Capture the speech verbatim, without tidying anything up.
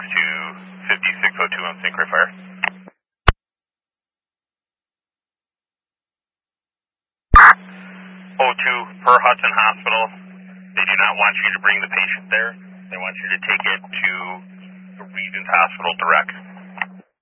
to fifty-six oh two on Saint Croix Fire. oh two, per Hudson Hospital, they do not want you to bring the patient there. They want you to take it to the Regents Hospital direct.